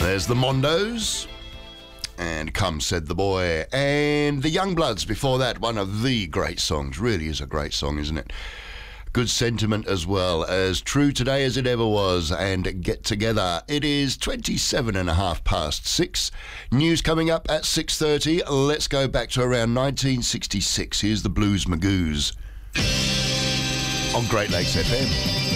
There's the Mondos. And Come Said the Boy. And the Youngbloods before that. One of the great songs. Really is a great song, isn't it? Good sentiment as well. As true today as it ever was. And Get Together. It is 6:27. News coming up at 6:30. Let's go back to around 1966. Here's the Blues Magoos on Great Lakes FM.